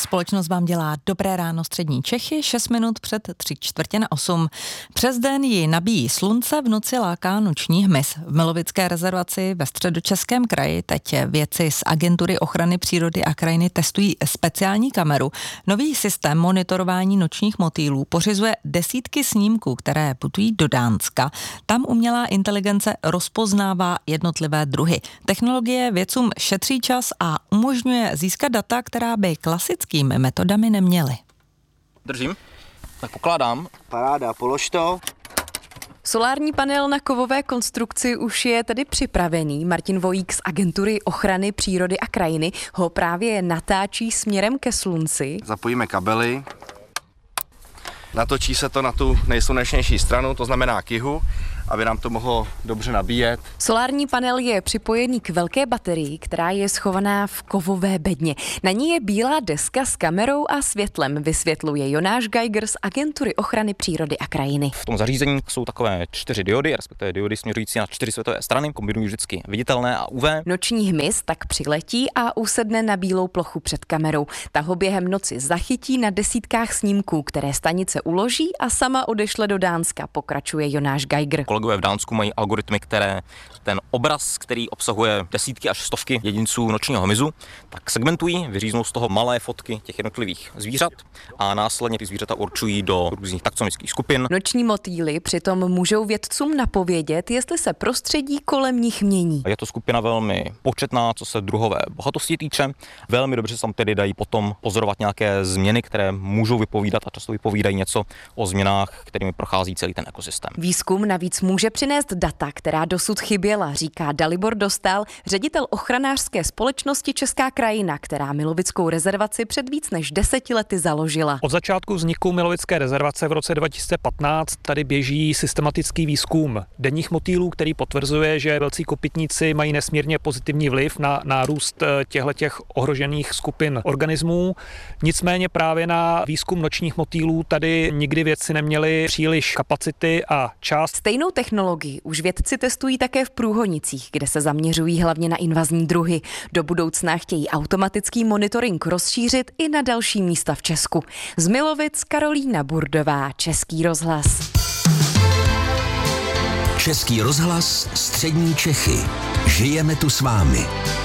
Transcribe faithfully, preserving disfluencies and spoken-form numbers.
Společnost vám dělá dobré ráno střední Čechy, šest minut před tři čtvrtě na osm. Přes den ji nabíjí slunce, v noci láká noční hmyz. V Milovické rezervaci ve Středočeském kraji teď vědci z Agentury ochrany přírody a krajiny testují speciální kameru. Nový systém monitorování nočních motýlů pořizuje desítky snímků, které putují do Dánska. Tam umělá inteligence rozpoznává jednotlivé druhy. Technologie vědcům šetří čas a umožňuje získat data, která by klasickými metodami neměly. Držím, tak pokládám. Paráda, polož to. Solární panel na kovové konstrukci už je tedy připravený. Martin Vojík z Agentury ochrany přírody a krajiny ho právě natáčí směrem ke slunci. Zapojíme kabely. Natočí se to na tu nejslunečnější stranu, to znamená k jihu, aby nám to mohlo dobře nabíjet. Solární panel je připojený k velké baterii, která je schovaná v kovové bedně. Na ní je bílá deska s kamerou a světlem, vysvětluje Jonáš Geiger z Agentury ochrany přírody a krajiny. V tom zařízení jsou takové čtyři diody, respektive diody směřující na čtyři světové strany, kombinují vždycky viditelné a U V. Noční hmyz tak přiletí a usedne na bílou plochu před kamerou. Ta ho během noci zachytí na desítkách snímků, které stanice uloží a sama odešle do Dánska, pokračuje Jonáš Geiger. Kolegové v Dánsku mají algoritmy, které ten obraz, který obsahuje desítky až stovky jedinců nočního hmyzu, tak segmentují, vyříznou z toho malé fotky těch jednotlivých zvířat a následně ty zvířata určují do různých taxonomických skupin. Noční motýly přitom můžou vědcům napovědět, jestli se prostředí kolem nich mění. Je to skupina velmi početná, co se druhové bohatosti týče. Velmi dobře se tam tedy dají potom pozorovat nějaké změny, které můžou vypovídat a často vypovídají něco o změnách, kterými prochází celý ten ekosystém. Výzkum navíc může přinést data, která dosud chyběla, říká Dalibor Dostál, ředitel ochranářské společnosti Česká krajina, která Milovickou rezervaci před víc než deseti lety založila. Od začátku vzniku Milovické rezervace v roce dva tisíce patnáct tady běží systematický výzkum denních motýlů, který potvrzuje, že velcí kopytníci mají nesmírně pozitivní vliv na nárůst těchto ohrožených skupin organismů. Nicméně právě na výzkum nočních motýlů tady nikdy vědci neměli příliš kapacity a čas. Stejnou technologii už vědci testují také v Průhonicích, kde se zaměřují hlavně na invazní druhy. Do budoucna chtějí automatický monitoring rozšířit i na další místa v Česku. Z Milovic Karolína Burdová, Český rozhlas. Český rozhlas, střední Čechy. Žijeme tu s vámi.